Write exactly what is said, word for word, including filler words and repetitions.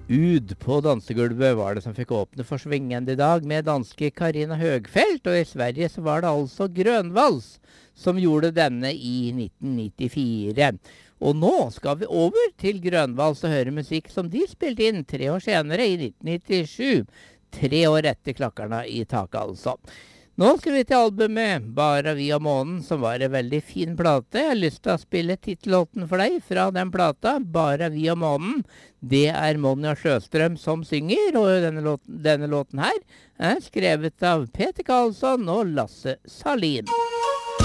Ud på dansegulvet var det som fikk åpne for svingende i dag med danske Karina Høgfeldt, og i Sverige så var det altså Grønvals som gjorde denne i nitten nittifire. Og nå skal vi over til Grønvals og høre musikk som de spilte inn tre år senere i nitten nittisju. Tre år etter Klakkarna i taket altså. Nå skal vi til albumet Bara vi og månen, som var en veldig fin plate. Jeg har lyst til å spille titellåten for deg fra den plata, Bara vi og månen. Det er Monja Sjøstrøm som synger, og denne låten, denne låten her er skrevet av Peter Karlsson og Lasse Salin.